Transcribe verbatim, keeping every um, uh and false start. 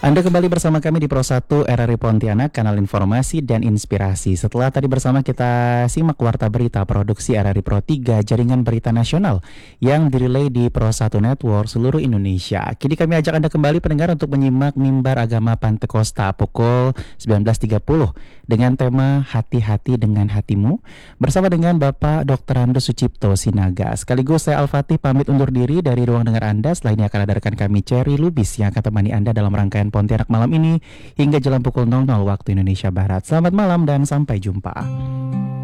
Anda kembali bersama kami di Pro satu R R I Pontianak, kanal informasi dan inspirasi. Setelah tadi bersama kita simak warta berita produksi R R I Pro tiga, jaringan berita nasional yang dirilai di Pro satu Network seluruh Indonesia. Kini kami ajak Anda kembali pendengar untuk menyimak mimbar agama Pantekosta pukul sembilan belas tiga puluh dengan tema Hati-hati dengan Hatimu bersama dengan Bapak doktor Andes Sucipto Sinaga. Sekaligus saya Al-Fatih pamit undur diri dari ruang dengar Anda. Setelah ini akan ada rekan kami Cherry Lubis yang akan temani Anda dalam rangkaian Pontianak malam ini hingga jelang pukul nol nol waktu Indonesia Barat. Selamat malam dan sampai jumpa.